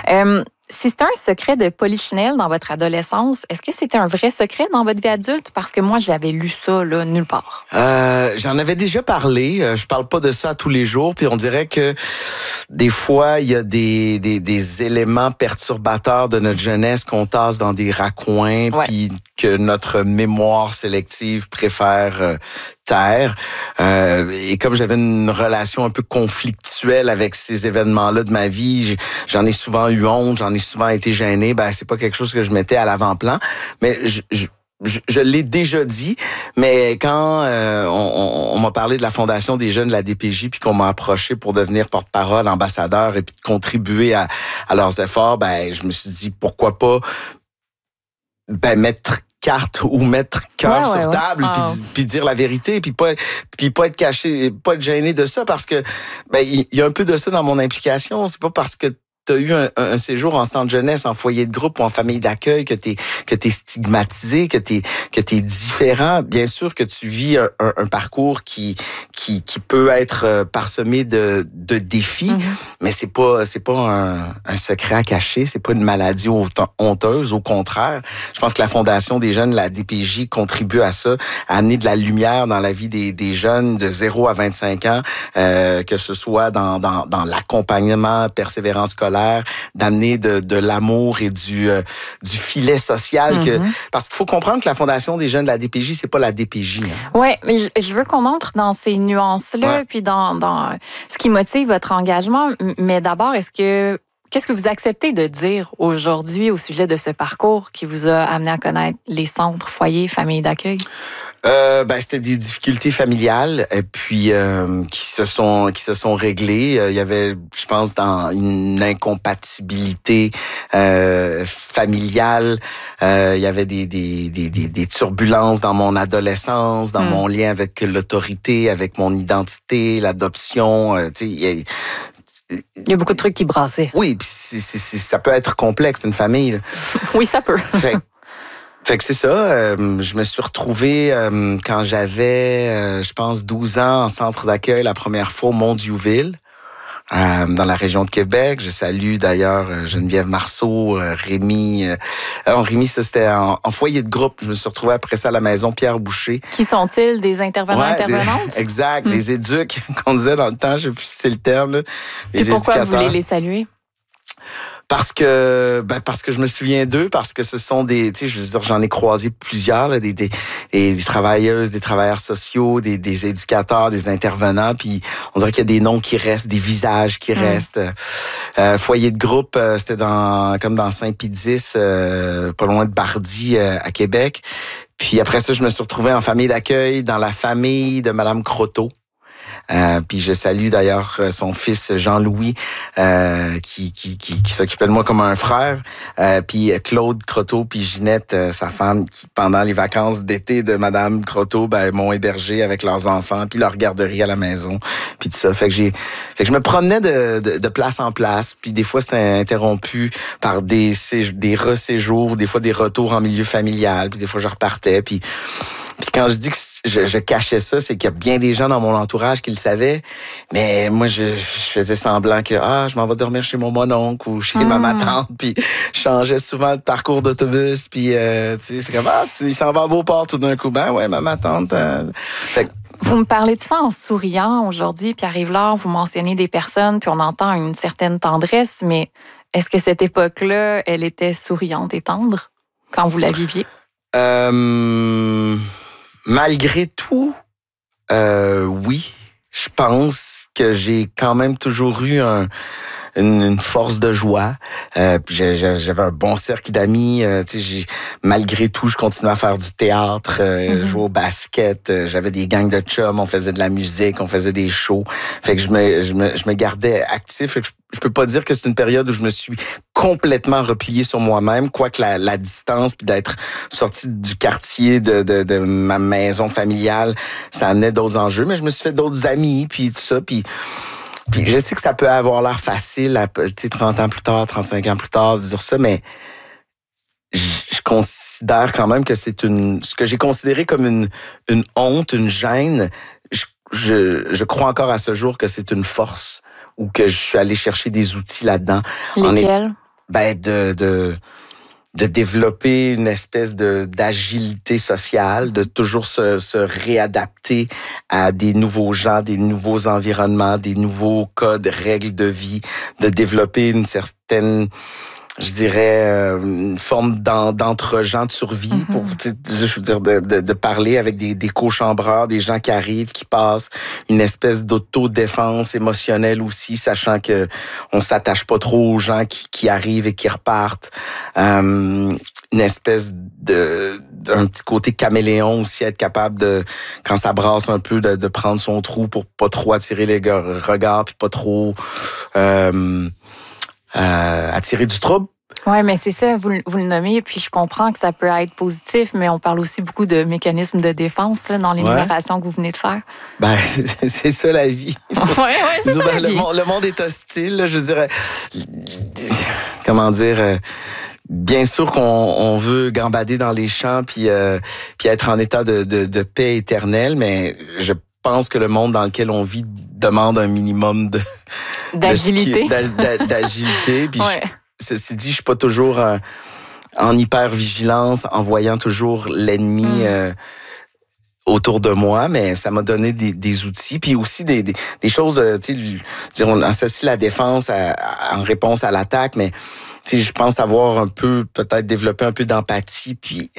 Si c'était un secret de Polichinelle dans votre adolescence, est-ce que c'était un vrai secret dans votre vie adulte? Parce que moi, j'avais lu ça là, nulle part. J'en avais déjà parlé. Je parle pas de ça tous les jours. Puis on dirait que des fois, il y a des éléments perturbateurs de notre jeunesse qu'on tasse dans des raccoins, puis que notre mémoire sélective préfère taire. Et comme j'avais une relation un peu conflictuelle avec ces événements-là de ma vie, j'en ai souvent eu honte, j'en ai souvent été gêné. Ben c'est pas quelque chose que je mettais à l'avant-plan, mais je l'ai déjà dit, mais quand on m'a parlé de la Fondation des jeunes de la DPJ, puis qu'on m'a approché pour devenir porte-parole, ambassadeur, et puis de contribuer à leurs efforts, ben je me suis dit pourquoi pas mettre carte ou mettre cœur sur table, puis dire la vérité, puis pas être caché, pas être gêné de ça, parce que il y a un peu de ça dans mon implication. C'est pas parce que tu as eu un séjour en centre jeunesse, en foyer de groupe ou en famille d'accueil que t'es stigmatisé, que t'es différent. Bien sûr que tu vis un parcours qui peut être parsemé de défis, mais c'est pas un secret à cacher, c'est pas une maladie honteuse, au contraire. Je pense que la Fondation des jeunes, la DPJ, contribue à ça, à amener de la lumière dans la vie des jeunes de 0 à 25 ans, que ce soit dans l'accompagnement, persévérance scolaire, d'amener de l'amour et du filet social. Parce qu'il faut comprendre que la Fondation des jeunes de la DPJ, c'est pas la DPJ. Hein. Oui, mais je veux qu'on entre dans ces nuances-là, puis dans ce qui motive votre engagement. Mais d'abord, qu'est-ce que vous acceptez de dire aujourd'hui au sujet de ce parcours qui vous a amené à connaître les centres, foyers, familles d'accueil? C'était des difficultés familiales et puis qui se sont réglées. Il y avait, je pense, dans une incompatibilité familiale. Il y avait des turbulences dans mon adolescence, dans mon lien avec l'autorité, avec mon identité, l'adoption. Il y a beaucoup de trucs qui brassaient. Oui, puis ça peut être complexe, une famille. Là. Oui, ça peut. Fait que c'est ça, je me suis retrouvé quand j'avais, je pense, 12 ans en centre d'accueil la première fois au Mont-Diouville, dans la région de Québec. Je salue d'ailleurs Geneviève Marceau, Rémi. Alors Rémi, ça c'était en foyer de groupe. Je me suis retrouvé après ça à la maison Pierre Boucher. Qui sont-ils, des intervenants, intervenantes? Exact, des éduques qu'on disait dans le temps, je sais plus si c'est le terme. Là, les pourquoi éducateurs. Vous voulez les saluer? Parce que je me souviens d'eux, parce que ce sont des, tu sais, je veux dire, j'en ai croisé plusieurs, là, des travailleuses, des travailleurs sociaux, des éducateurs, des intervenants, puis on dirait qu'il y a des noms qui restent, des visages qui restent. Foyer de groupe, c'était comme dans Saint-Pédis, pas loin de Bardy, à Québec. Puis après ça, je me suis retrouvé en famille d'accueil, dans la famille de Madame Croteau. Puis je salue d'ailleurs son fils Jean-Louis qui s'occupait de moi comme un frère. Puis Claude Croteau puis Ginette, sa femme, qui pendant les vacances d'été de Madame Croteau, m'ont hébergé avec leurs enfants puis leur garderie à la maison. Puis tout ça. Fait que je me promenais de place en place. Puis des fois c'était interrompu par des reséjours, des fois des retours en milieu familial. Puis des fois je repartais. Puis quand je dis que je cachais ça, c'est qu'il y a bien des gens dans mon entourage qui le savaient. Mais moi, je faisais semblant que je m'en vais dormir chez mon mononcle ou chez ma tante. Puis je changeais souvent de parcours d'autobus. Puis c'est comme il s'en va à Beauport tout d'un coup. Ben ouais, ma tante. Vous me parlez de ça en souriant aujourd'hui, Pierre-Yves-Laure. Vous mentionnez des personnes, puis on entend une certaine tendresse. Mais est-ce que cette époque-là, elle était souriante et tendre quand vous la viviez? Malgré tout, oui. Je pense que j'ai quand même toujours eu une force de joie. J'avais un bon cercle d'amis. Malgré tout, je continuais à faire du théâtre, jouer au basket. J'avais des gangs de chums. On faisait de la musique, on faisait des shows. Fait que je me gardais actif. Fait que je peux pas dire que c'est une période où je me suis complètement replié sur moi-même, quoique la distance, puis d'être sorti du quartier de ma maison familiale, ça amenait d'autres enjeux. Mais je me suis fait d'autres amis, puis tout ça, puis je sais que ça peut avoir l'air facile, 30 ans plus tard, 35 ans plus tard, de dire ça, mais je considère quand même que c'est ce que j'ai considéré comme une honte, une gêne. Je crois encore à ce jour que c'est une force ou que je suis allé chercher des outils là-dedans. Lesquels? de développer une espèce d'agilité sociale, de toujours se réadapter à des nouveaux gens, des nouveaux environnements, des nouveaux codes, règles de vie, de développer une certaine, je dirais, une forme d'entre-gens de survie, pour, je veux dire, de parler avec des cochambreurs, des gens qui arrivent, qui passent, une espèce d'autodéfense émotionnelle aussi, sachant que on s'attache pas trop aux gens qui arrivent et qui repartent. Une espèce d'un petit côté caméléon aussi, être capable de, quand ça brasse un peu, de prendre son trou pour pas trop attirer les regards, puis pas trop attirer du trouble. Oui, mais c'est ça, vous le nommez, puis je comprends que ça peut être positif, mais on parle aussi beaucoup de mécanismes de défense là, dans l'énumération que vous venez de faire. Ben, c'est ça la vie. Oui, c'est ça la vie. Le monde est hostile, là, je dirais. Comment dire... Bien sûr qu'on veut gambader dans les champs puis être en état de paix éternelle, mais je pense que le monde dans lequel on vit demande un minimum d'agilité. D'agilité. Puis ceci dit, je suis pas toujours en hyper-vigilance, en voyant toujours l'ennemi autour de moi, mais ça m'a donné des outils, puis aussi des choses, tu sais, on associe la défense en réponse à l'attaque, mais tu sais, je pense avoir un peu, peut-être développer un peu d'empathie, puis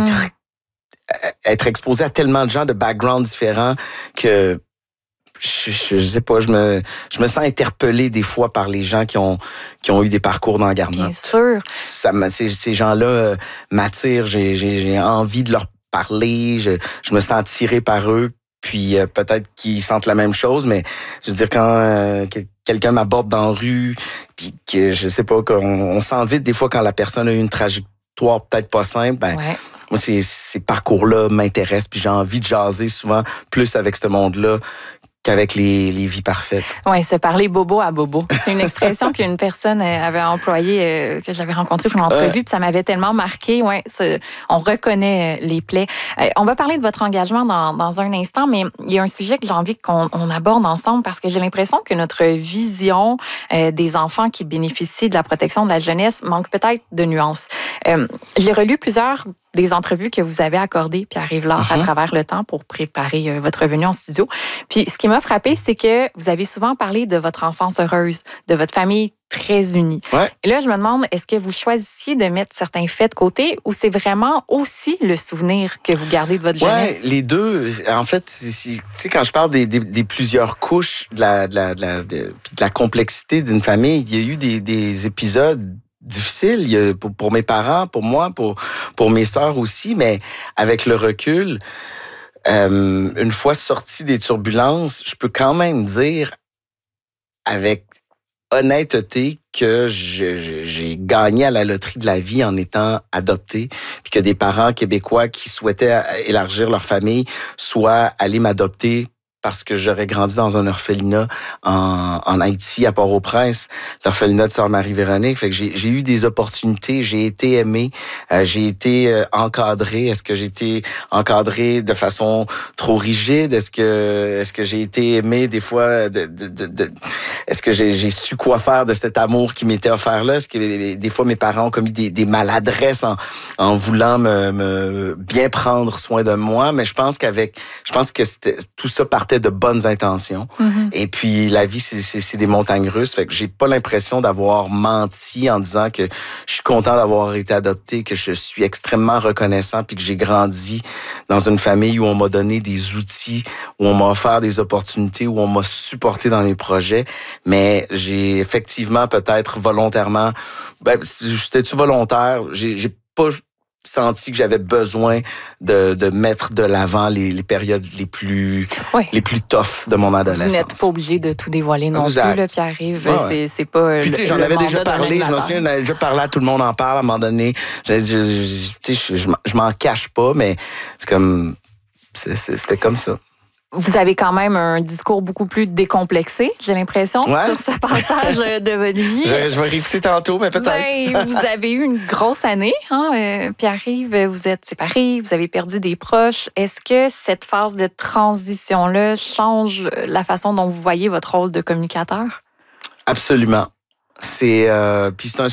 être exposé à tellement de gens de backgrounds différents que je sais pas, je me sens interpellé des fois par les gens qui ont eu des parcours dans la Garnotte. Bien sûr. Ces gens-là m'attirent, j'ai envie de leur parler, je me sens attiré par eux, puis peut-être qu'ils sentent la même chose, mais je veux dire, quand quelqu'un m'aborde dans la rue, puis que je sais pas, qu'on sent vite des fois quand la personne a eu une trajectoire peut-être pas simple, moi, ces parcours-là m'intéressent, puis j'ai envie de jaser souvent plus avec ce monde-là qu'avec les vies parfaites. Oui, se parler bobo à bobo. C'est une expression qu'une personne avait employée, que j'avais rencontrée pour une entrevue, puis ça m'avait tellement marqué. Ouais, on reconnaît les plaies. On va parler de votre engagement dans un instant, mais il y a un sujet que j'ai envie qu'on aborde ensemble parce que j'ai l'impression que notre vision des enfants qui bénéficient de la protection de la jeunesse manque peut-être de nuances. J'ai relu plusieurs des entrevues que vous avez accordées, Pierre Rivard, à travers le temps pour préparer votre venue en studio. Puis ce qui m'a frappé, c'est que vous avez souvent parlé de votre enfance heureuse, de votre famille très unie. Ouais. Et là, je me demande, est-ce que vous choisissiez de mettre certains faits de côté ou c'est vraiment aussi le souvenir que vous gardez de votre jeunesse? Oui, les deux. En fait, tu sais, quand je parle des plusieurs couches de la complexité d'une famille, il y a eu des épisodes difficile pour mes parents, pour moi, pour mes sœurs aussi, mais avec le recul, une fois sorti des turbulences, je peux quand même dire avec honnêteté que j'ai gagné à la loterie de la vie en étant adopté, puis que des parents québécois qui souhaitaient élargir leur famille soient allés m'adopter parce que j'aurais grandi dans un orphelinat en Haïti, à Port-au-Prince, l'orphelinat de Sœur Marie-Véronique. Fait que j'ai eu des opportunités, j'ai été aimé, j'ai été encadré. Est-ce que j'ai été encadré de façon trop rigide? Est-ce que j'ai été aimé des fois? Est-ce que j'ai su quoi faire de cet amour qui m'était offert là? Est-ce que des fois mes parents ont commis des maladresses en voulant me bien prendre soin de moi? Mais je pense que tout ça partait de bonnes intentions. Mm-hmm. Et puis, la vie, c'est des montagnes russes. Fait que j'ai pas l'impression d'avoir menti en disant que je suis content d'avoir été adopté, que je suis extrêmement reconnaissant puis que j'ai grandi dans une famille où on m'a donné des outils, où on m'a offert des opportunités, où on m'a supporté dans mes projets. Mais j'ai effectivement peut-être volontairement... C'était-tu volontaire? J'ai pas senti que j'avais besoin de mettre de l'avant les périodes les plus tough de mon adolescence. Vous n'êtes pas obligé de tout dévoiler non plus, là, Pierre-Yves. Ouais. C'est pas. Puis, tu sais, j'en avais déjà parlé. Je me souviens, j'en avais déjà parlé à Tout le monde en parle à un moment donné. Je m'en cache pas, mais c'est comme. C'était comme ça. Vous avez quand même un discours beaucoup plus décomplexé, j'ai l'impression, sur ce passage de votre vie. Je vais réécouter tantôt, mais peut-être. Vous avez eu une grosse année, hein? Pierre-Yves, vous êtes séparés, vous avez perdu des proches. Est-ce que cette phase de transition-là change la façon dont vous voyez votre rôle de communicateur? Absolument. Puis c'est un